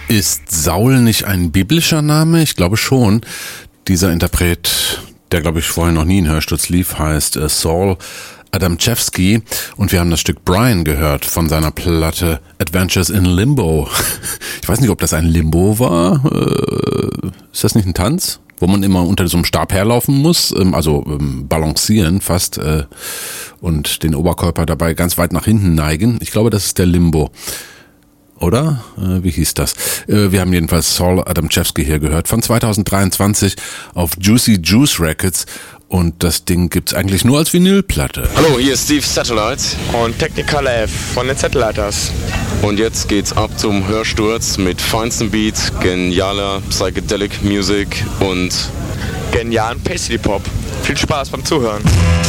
Ist Saul nicht ein biblischer Name? Ich glaube schon. Dieser Interpret, der glaube ich vorher noch nie in Hörsturz lief, heißt Saul Adamczewski und wir haben das Stück Brian gehört von seiner Platte Adventures in Limbo. Ich weiß nicht, ob das ein Limbo war. Ist das nicht ein Tanz, wo man immer unter so einem Stab herlaufen muss, also balancieren fast und den Oberkörper dabei ganz weit nach hinten neigen? Ich glaube, das ist der Limbo. Oder? Wie hieß das? Wir haben jedenfalls Saul Adamczewski hier gehört von 2023 auf Juicy Juice Records und das Ding gibt's eigentlich nur als Vinylplatte. Hallo, hier ist Steve Satellite und Technicolor F von den Satellators. Und jetzt geht's ab zum Hörsturz mit feinsten Beats, genialer Psychedelic Music und genialen Paisley Pop. Viel Spaß beim Zuhören.